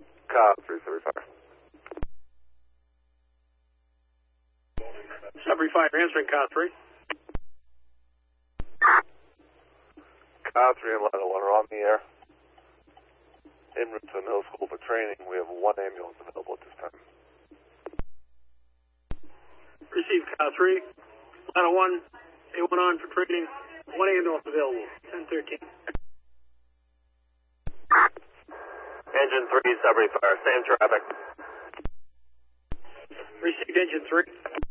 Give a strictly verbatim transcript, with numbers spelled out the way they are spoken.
Car three, Sudbury Fire. Sudbury Fire, answering car three. Car three and ladder one are on the air. En route to the middle school for training. We have one ambulance available at this time. Receive car three. Ladder one, A one on for training. One ambulance available. ten thirteen. Engine three, Sudbury Fire, same traffic. Received engine three.